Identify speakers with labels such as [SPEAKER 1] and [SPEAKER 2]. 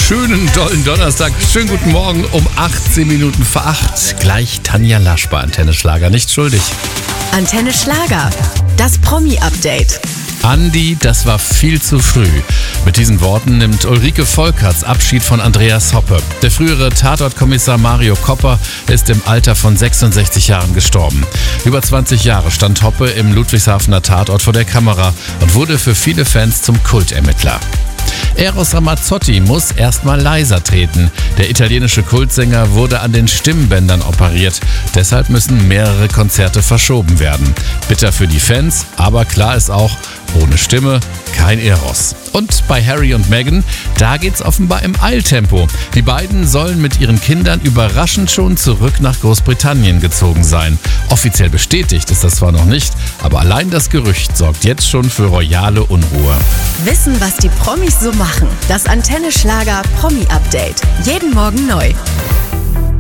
[SPEAKER 1] schönen, tollen Donnerstag. Schönen guten Morgen um 18 Minuten vor 8. Gleich Tanja Lasch bei Antenne Schlager. Nicht schuldig.
[SPEAKER 2] Antenne Schlager. Das Promi-Update.
[SPEAKER 1] Andi, das war viel zu früh. Mit diesen Worten nimmt Ulrike Volkerts Abschied von Andreas Hoppe. Der frühere Tatortkommissar Mario Kopper ist im Alter von 66 Jahren gestorben. Über 20 Jahre stand Hoppe im Ludwigshafener Tatort vor der Kamera und wurde für viele Fans zum Kultermittler. Eros Ramazzotti muss erstmal leiser treten. Der italienische Kultsänger wurde an den Stimmbändern operiert. Deshalb müssen mehrere Konzerte verschoben werden. Bitter für die Fans, aber klar ist auch, ohne Stimme kein Eros. Und bei Harry und Meghan, da geht's offenbar im Eiltempo. Die beiden sollen mit ihren Kindern überraschend schon zurück nach Großbritannien gezogen sein. Offiziell bestätigt ist das zwar noch nicht, aber allein das Gerücht sorgt jetzt schon für royale Unruhe.
[SPEAKER 2] Wissen, was die Promis so machen. Das Antenne Schlager Promi-Update. Jeden Morgen neu.